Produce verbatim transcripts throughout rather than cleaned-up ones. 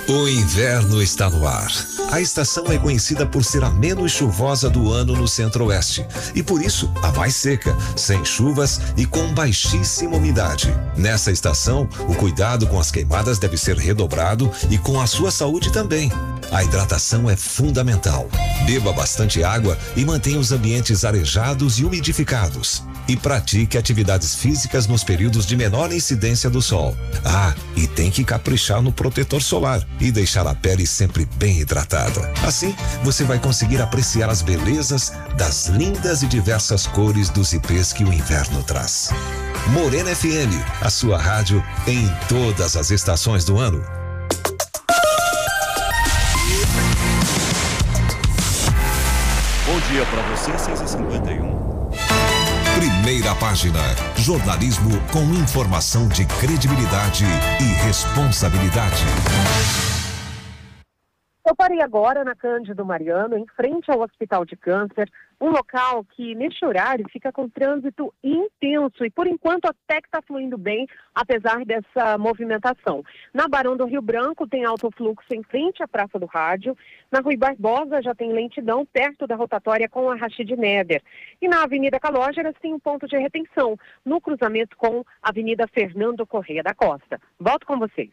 O inverno está no ar. A estação é conhecida por ser a menos chuvosa do ano no centro-oeste e por isso a mais seca, sem chuvas e com baixíssima umidade. Nessa estação, o cuidado com as queimadas deve ser redobrado e com a sua saúde também. A hidratação é fundamental. Beba bastante água e mantenha os ambientes arejados e umidificados. E pratique atividades físicas nos períodos de menor incidência do sol. Ah, e tem que caprichar no protetor solar e deixar a pele sempre bem hidratada. Assim, você vai conseguir apreciar as belezas das lindas e diversas cores dos ipês que o inverno traz. Morena F M, a sua rádio em todas as estações do ano. Bom dia para você, seis e cinquenta e um. Primeira página. Jornalismo com informação de credibilidade e responsabilidade. Eu parei agora na Cândido Mariano, em frente ao Hospital de Câncer, um local que, neste horário, fica com trânsito intenso e, por enquanto, até que está fluindo bem, apesar dessa movimentação. Na Barão do Rio Branco tem alto fluxo em frente à Praça do Rádio. Na Rui Barbosa já tem lentidão perto da rotatória com a Rachid Neder. E na Avenida Calógeras tem um ponto de retenção, no cruzamento com a Avenida Fernando Corrêa da Costa. Volto com vocês.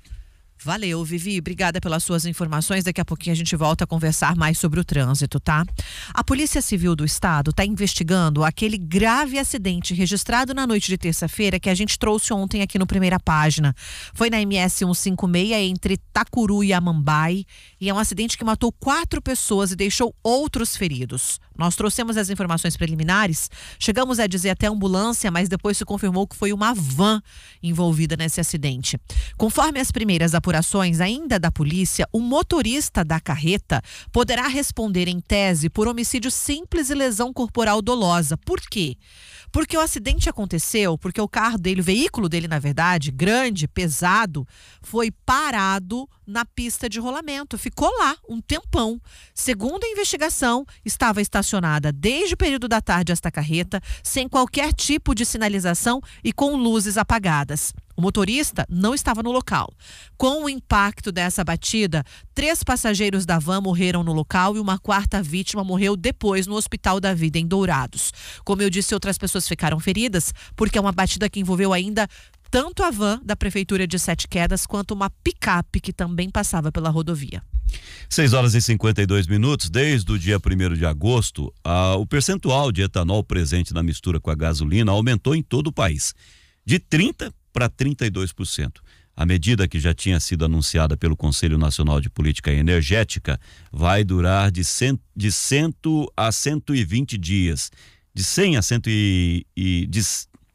Valeu, Vivi. Obrigada pelas suas informações. Daqui a pouquinho a gente volta a conversar mais sobre o trânsito, tá? A Polícia Civil do Estado está investigando aquele grave acidente registrado na noite de terça-feira que a gente trouxe ontem aqui no Primeira Página. Foi na M S cento e cinquenta e seis entre Tacuru e Amambai e é um acidente que matou quatro pessoas e deixou outros feridos. Nós trouxemos as informações preliminares, chegamos a dizer até ambulância, mas depois se confirmou que foi uma van envolvida nesse acidente. Conforme as primeiras apurações ainda da polícia, o motorista da carreta poderá responder em tese por homicídio simples e lesão corporal dolosa. Por quê? Porque o acidente aconteceu porque o carro dele, o veículo dele, na verdade, grande, pesado, foi parado na pista de rolamento. Ficou lá um tempão. Segundo a investigação, estava estacionada desde o período da tarde esta carreta, sem qualquer tipo de sinalização e com luzes apagadas. O motorista não estava no local. Com o impacto dessa batida, três passageiros da van morreram no local e uma quarta vítima morreu depois no Hospital da Vida, em Dourados. Como eu disse, outras pessoas ficaram feridas, porque é uma batida que envolveu ainda tanto a van da Prefeitura de Sete Quedas quanto uma picape que também passava pela rodovia. seis horas e cinquenta e dois minutos. Desde o dia primeiro de agosto, a, o percentual de etanol presente na mistura com a gasolina aumentou em todo o país, de trinta por cento para trinta e dois por cento. A medida, que já tinha sido anunciada pelo Conselho Nacional de Política Energética, vai durar de cem, de cem a cento e vinte dias. De cem a cem e... e de,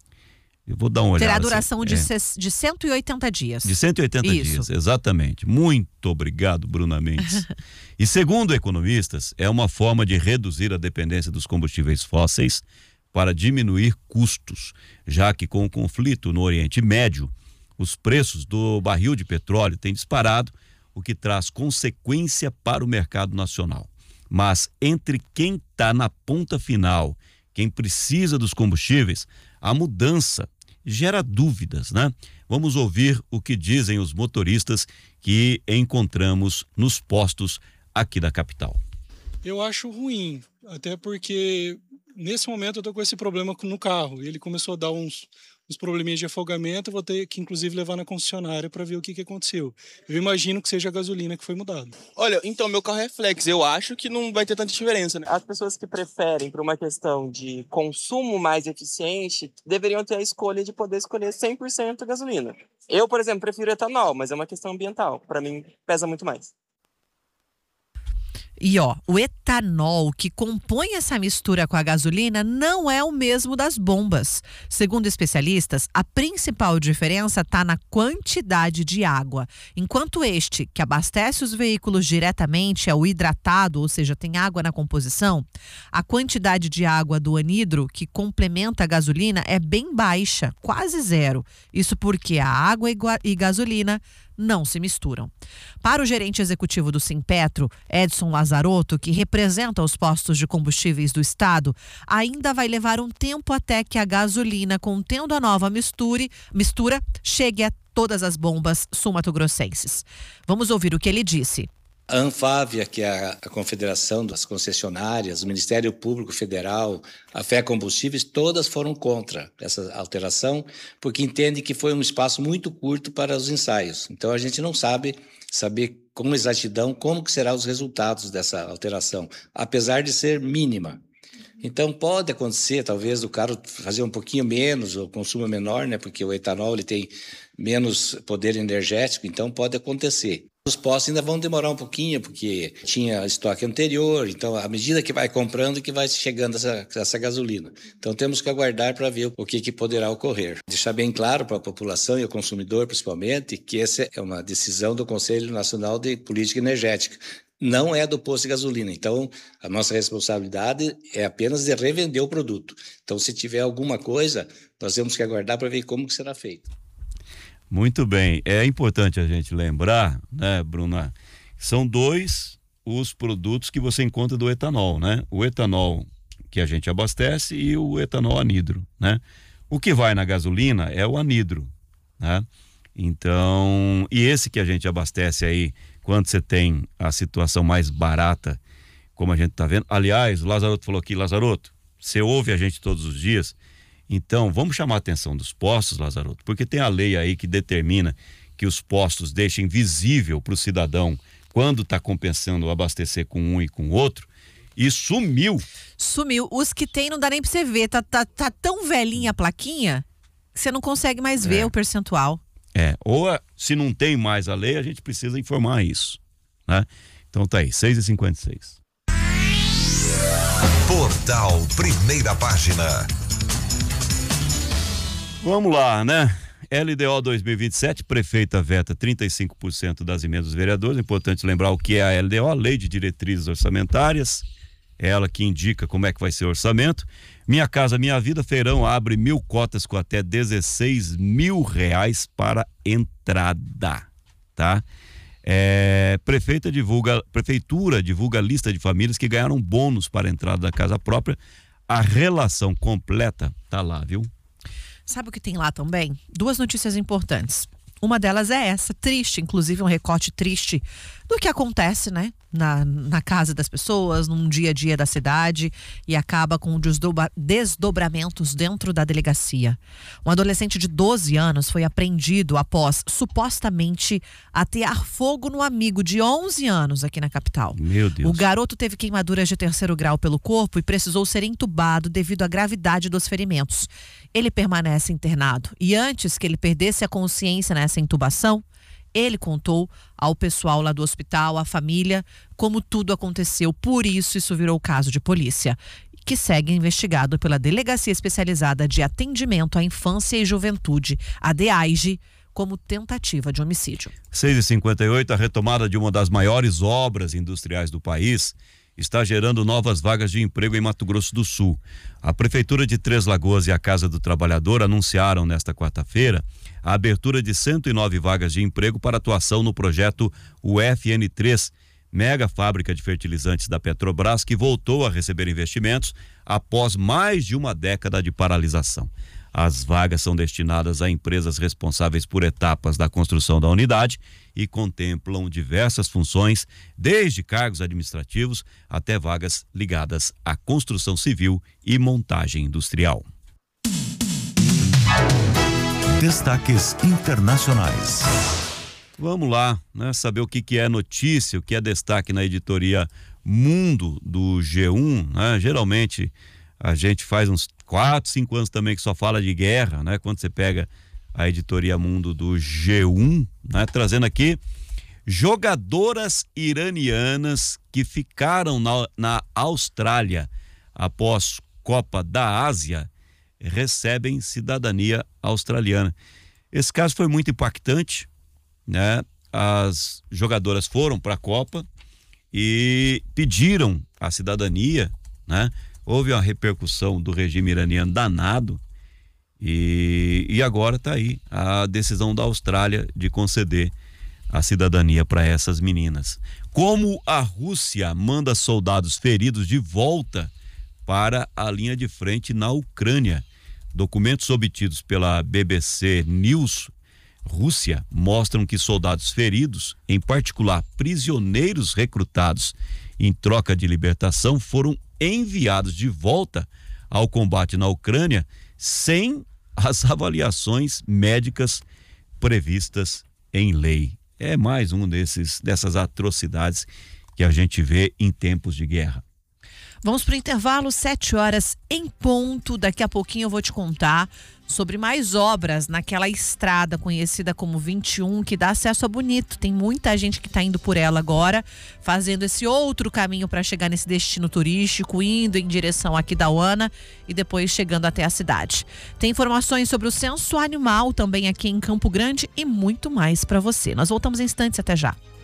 eu vou dar uma olhada. Terá duração assim, de, é, de cento e oitenta dias. De cento e oitenta Isso. dias, exatamente. Muito obrigado, Bruna Mendes. E segundo economistas, é uma forma de reduzir a dependência dos combustíveis fósseis para diminuir custos, já que com o conflito no Oriente Médio, os preços do barril de petróleo têm disparado, o que traz consequência para o mercado nacional. Mas entre quem está na ponta final, quem precisa dos combustíveis, a mudança gera dúvidas, né? Vamos ouvir o que dizem os motoristas que encontramos nos postos aqui da capital. Eu acho ruim, até porque nesse momento eu tô com esse problema no carro. Ele começou a dar uns, uns probleminhas de afogamento, eu vou ter que inclusive levar na concessionária para ver o que, que aconteceu. Eu imagino que seja a gasolina que foi mudada. Olha, então, meu carro é flex, eu acho que não vai ter tanta diferença, né? As pessoas que preferem, por uma questão de consumo mais eficiente, deveriam ter a escolha de poder escolher cem por cento gasolina. Eu, por exemplo, prefiro etanol, mas é uma questão ambiental. Para mim, pesa muito mais. E ó, o etanol que compõe essa mistura com a gasolina não é o mesmo das bombas. Segundo especialistas, a principal diferença está na quantidade de água. Enquanto este, que abastece os veículos diretamente, é o hidratado, ou seja, tem água na composição, a quantidade de água do anidro, que complementa a gasolina, é bem baixa, quase zero. Isso porque a água e gasolina não se misturam. Para o gerente executivo do Simpetro, Edson Lazarotto, que representa os postos de combustíveis do estado, ainda vai levar um tempo até que a gasolina contendo a nova mistura, mistura chegue a todas as bombas sul-mato-grossenses. Vamos ouvir o que ele disse. A Anfávia, que é a Confederação das Concessionárias, o Ministério Público Federal, a Fé Combustíveis, todas foram contra essa alteração, porque entendem que foi um espaço muito curto para os ensaios. Então, a gente não sabe saber com exatidão como que serão os resultados dessa alteração, apesar de ser mínima. Então, pode acontecer, talvez, do carro fazer um pouquinho menos, o consumo menor, né? Porque o etanol ele tem menos poder energético, então pode acontecer. Os postos ainda vão demorar um pouquinho, porque tinha estoque anterior, então, à medida que vai comprando, que vai chegando essa, essa gasolina. Então, temos que aguardar para ver o que, que poderá ocorrer. Deixar bem claro para a população e o consumidor, principalmente, que essa é uma decisão do Conselho Nacional de Política Energética. Não é do posto de gasolina. Então, a nossa responsabilidade é apenas de revender o produto. Então, se tiver alguma coisa, nós temos que aguardar para ver como que será feito. Muito bem. É importante a gente lembrar, né, Bruna, são dois os produtos que você encontra do etanol, né? O etanol que a gente abastece e o etanol anidro, né? O que vai na gasolina é o anidro, né? Então, e esse que a gente abastece aí, quando você tem a situação mais barata, como a gente tá vendo. Aliás, o Lazaroto falou aqui, Lazaroto, você ouve a gente todos os dias, então vamos chamar a atenção dos postos, Lazaroto, porque tem a lei aí que determina que os postos deixem visível para o cidadão quando está compensando abastecer com um e com o outro, e sumiu. Sumiu. Os que tem não dá nem para você ver, tá, tá, tá tão velhinha a plaquinha que você não consegue mais ver É. o percentual. É, ou se não tem mais a lei, a gente precisa informar isso, né? Então tá aí, seis e cinquenta e seis. Portal Primeira Página. Vamos lá, né? L D O dois mil e vinte e sete, prefeita veta trinta e cinco por cento das emendas dos vereadores. É importante lembrar o que é a L D O, a Lei de Diretrizes Orçamentárias. É ela que indica como é que vai ser o orçamento. Minha Casa Minha Vida, feirão abre mil cotas com até dezesseis mil reais para entrada, tá? É, prefeita divulga, prefeitura divulga a lista de famílias que ganharam bônus para a entrada da casa própria. A relação completa tá lá, viu? Sabe o que tem lá também? Duas notícias importantes. Uma delas é essa, triste, inclusive um recorte triste do que acontece, né? Na, na casa das pessoas, num dia a dia da cidade, e acaba com desdobra, desdobramentos dentro da delegacia. Um adolescente de doze anos foi apreendido após supostamente atear fogo no amigo de onze anos aqui na capital. Meu Deus. O garoto teve queimaduras de terceiro grau pelo corpo e precisou ser entubado devido à gravidade dos ferimentos. Ele permanece internado e antes que ele perdesse a consciência nessa intubação, ele contou ao pessoal lá do hospital, à família, como tudo aconteceu. Por isso, isso virou caso de polícia, que segue investigado pela Delegacia Especializada de Atendimento à Infância e Juventude, a DEAIGE, como tentativa de homicídio. seis e cinquenta e oito, a retomada de uma das maiores obras industriais do país está gerando novas vagas de emprego em Mato Grosso do Sul. A Prefeitura de Três Lagoas e a Casa do Trabalhador anunciaram nesta quarta-feira a abertura de cento e nove vagas de emprego para atuação no projeto U F N três, mega fábrica de fertilizantes da Petrobras, que voltou a receber investimentos após mais de uma década de paralisação. As vagas são destinadas a empresas responsáveis por etapas da construção da unidade e contemplam diversas funções, desde cargos administrativos até vagas ligadas à construção civil e montagem industrial. Destaques internacionais. Vamos lá, né, saber o que, que é notícia, o que é destaque na editoria Mundo do G um, né? Geralmente a gente faz uns quatro, cinco anos também que só fala de guerra, né? Quando você pega a editoria Mundo do G um, né? Trazendo aqui jogadoras iranianas que ficaram na, na Austrália após Copa da Ásia recebem cidadania australiana. Esse caso foi muito impactante, né? As jogadoras foram para a Copa e pediram a cidadania, né? Houve uma repercussão do regime iraniano danado e, e agora está aí a decisão da Austrália de conceder a cidadania para essas meninas. Como a Rússia manda soldados feridos de volta para a linha de frente na Ucrânia. Documentos obtidos pela B B C News Rússia mostram que soldados feridos, em particular prisioneiros recrutados em troca de libertação, foram enviados de volta ao combate na Ucrânia sem as avaliações médicas previstas em lei. É mais um desses dessas atrocidades que a gente vê em tempos de guerra. Vamos para o intervalo, sete horas em ponto. Daqui a pouquinho eu vou te contar sobre mais obras naquela estrada conhecida como vinte e um, que dá acesso a Bonito. Tem muita gente que está indo por ela agora, fazendo esse outro caminho para chegar nesse destino turístico, indo em direção aqui da Aquidauana e depois chegando até a cidade. Tem informações sobre o censo animal também aqui em Campo Grande e muito mais para você. Nós voltamos em instantes, até já.